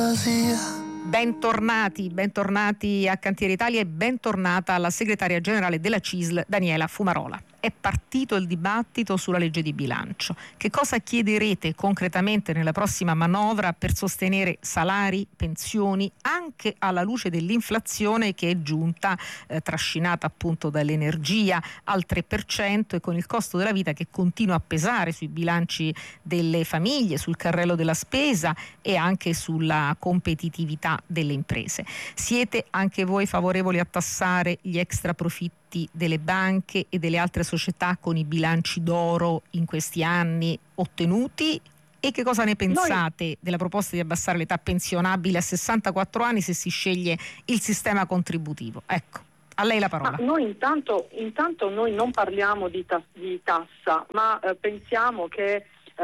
Bentornati a Cantiere Italia e bentornata alla segretaria generale della CISL Daniela Fumarola. È partito il dibattito sulla legge di bilancio. Che cosa chiederete concretamente nella prossima manovra per sostenere salari, pensioni, anche alla luce dell'inflazione che è giunta, trascinata appunto dall'energia al 3% e con il costo della vita che continua a pesare sui bilanci delle famiglie, sul carrello della spesa e anche sulla competitività delle imprese. Siete anche voi favorevoli a tassare gli extra profitti delle banche e delle altre società con i bilanci d'oro in questi anni ottenuti? E che cosa ne pensate della proposta di abbassare l'età pensionabile a 64 anni se si sceglie il sistema contributivo? Ecco, a lei la parola. Ma noi intanto noi non parliamo di tassa, ma pensiamo che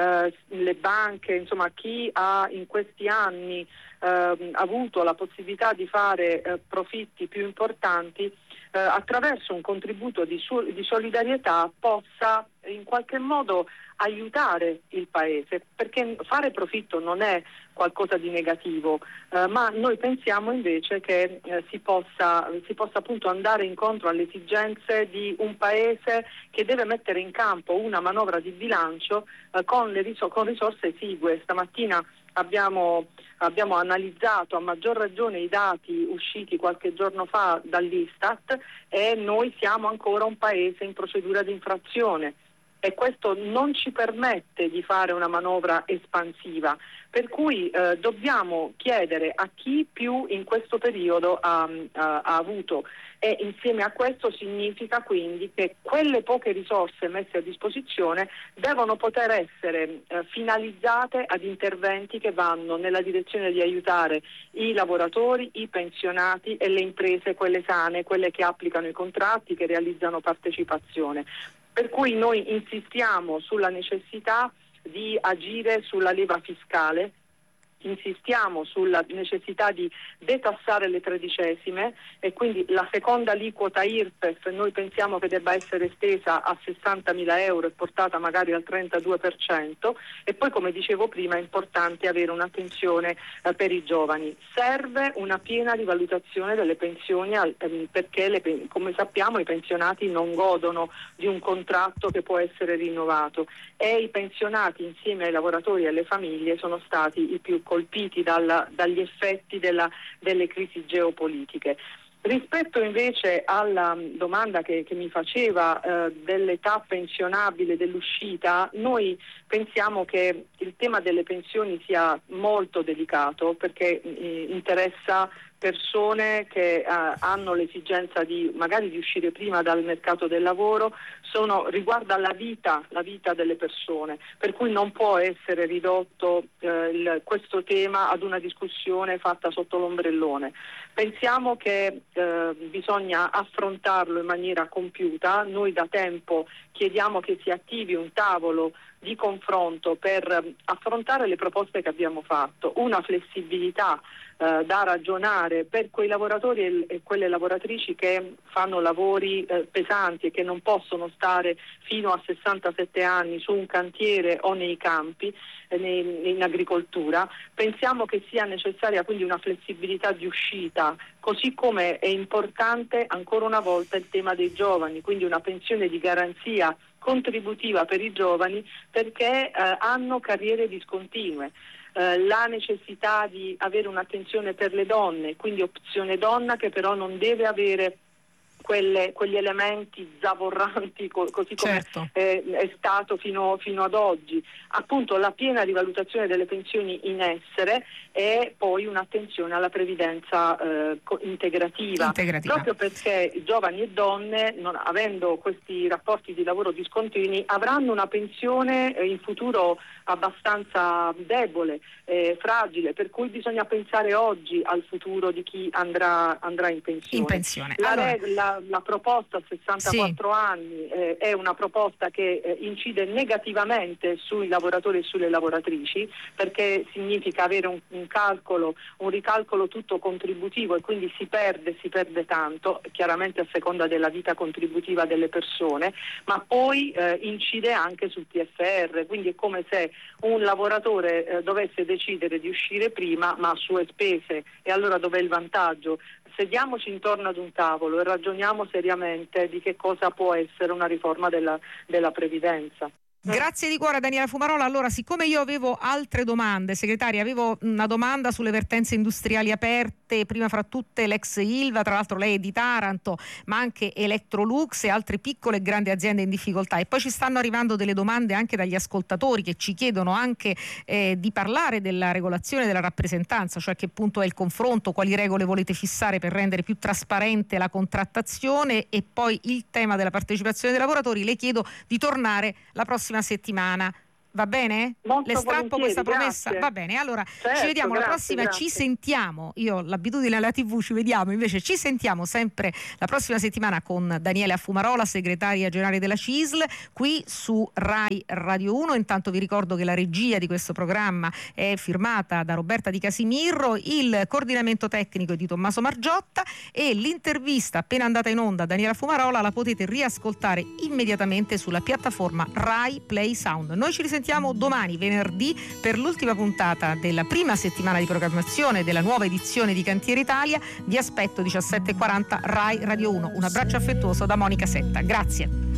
le banche, insomma chi ha in questi anni avuto la possibilità di fare profitti più importanti, attraverso un contributo di solidarietà possa in qualche modo aiutare il paese, perché fare profitto non è qualcosa di negativo, ma noi pensiamo invece che si possa appunto andare incontro alle esigenze di un paese che deve mettere in campo una manovra di bilancio con risorse esigue. Stamattina abbiamo analizzato a maggior ragione i dati usciti qualche giorno fa dall'Istat e noi siamo ancora un paese in procedura di infrazione e questo non ci permette di fare una manovra espansiva, per cui dobbiamo chiedere a chi più in questo periodo ha avuto, e insieme a questo significa quindi che quelle poche risorse messe a disposizione devono poter essere finalizzate ad interventi che vanno nella direzione di aiutare i lavoratori, i pensionati e le imprese, quelle sane, quelle che applicano i contratti, che realizzano partecipazione. Per cui noi insistiamo sulla necessità di agire sulla leva fiscale, insistiamo sulla necessità di detassare le tredicesime e quindi la seconda aliquota IRPEF noi pensiamo che debba essere estesa a 60.000 euro e portata magari al 32%, e poi come dicevo prima è importante avere un'attenzione per i giovani. Serve una piena rivalutazione delle pensioni perché come sappiamo i pensionati non godono di un contratto che può essere rinnovato e i pensionati insieme ai lavoratori e alle famiglie sono stati i più colpiti dagli effetti delle crisi geopolitiche. Rispetto invece alla domanda che mi faceva dell'età pensionabile, dell'uscita, noi pensiamo che il tema delle pensioni sia molto delicato perché interessa persone che hanno l'esigenza magari di uscire prima dal mercato del lavoro, riguarda la vita delle persone, per cui non può essere ridotto questo tema ad una discussione fatta sotto l'ombrellone. Pensiamo che bisogna affrontarlo in maniera compiuta. Noi da tempo chiediamo che si attivi un tavolo di confronto per affrontare le proposte che abbiamo fatto, una flessibilità da ragionare per quei lavoratori e quelle lavoratrici che fanno lavori pesanti e che non possono stare fino a 67 anni su un cantiere o nei campi, in agricoltura. Pensiamo che sia necessaria quindi una flessibilità di uscita, così come è importante ancora una volta il tema dei giovani, quindi una pensione di garanzia contributiva per i giovani perché hanno carriere discontinue. La necessità di avere un'attenzione per le donne, quindi opzione donna che però non deve avere quegli elementi zavorranti così come certo. È stato fino ad oggi, appunto la piena rivalutazione delle pensioni in essere e poi un'attenzione alla previdenza integrativa, proprio perché giovani e donne, non avendo questi rapporti di lavoro discontinui, avranno una pensione in futuro abbastanza debole, fragile, per cui bisogna pensare oggi al futuro di chi andrà in pensione. Allora, la proposta a 64 anni è una proposta che incide negativamente sui lavoratori e sulle lavoratrici, perché significa avere un ricalcolo tutto contributivo, e quindi si perde tanto, chiaramente a seconda della vita contributiva delle persone, ma poi incide anche sul TFR, quindi è come se un lavoratore dovesse decidere di uscire prima ma a sue spese. E allora dov'è il vantaggio? Sediamoci intorno ad un tavolo e ragioniamo seriamente di che cosa può essere una riforma della previdenza. Grazie di cuore Daniela Fumarola. Allora, siccome io avevo altre domande, segretaria, avevo una domanda sulle vertenze industriali aperte, prima fra tutte l'ex Ilva, tra l'altro lei è di Taranto, ma anche Electrolux e altre piccole e grandi aziende in difficoltà, e poi ci stanno arrivando delle domande anche dagli ascoltatori che ci chiedono anche di parlare della regolazione della rappresentanza, cioè a che punto è il confronto, quali regole volete fissare per rendere più trasparente la contrattazione, e poi il tema della partecipazione dei lavoratori. Le chiedo di tornare la prossima settimana. Va bene? Molto Le strappo questa promessa? grazie. Va bene, allora Certo, ci vediamo grazie, la prossima, grazie. ci sentiamo. Io ho l'abitudine alla TV, ci vediamo, invece ci sentiamo sempre la prossima settimana con Daniela Fumarola, segretaria generale della CISL, qui su Rai Radio 1. Intanto vi ricordo che la regia di questo programma è firmata da Roberta Di Casimirro, il coordinamento tecnico è di Tommaso Margiotta, e l'intervista appena andata in onda a Daniela Fumarola la potete riascoltare immediatamente sulla piattaforma Rai Play Sound. Noi ci risentiamo domani, venerdì, per l'ultima puntata della prima settimana di programmazione della nuova edizione di Cantiere Italia. Vi aspetto 17:40 Rai Radio 1. Un abbraccio affettuoso da Monica Setta. Grazie.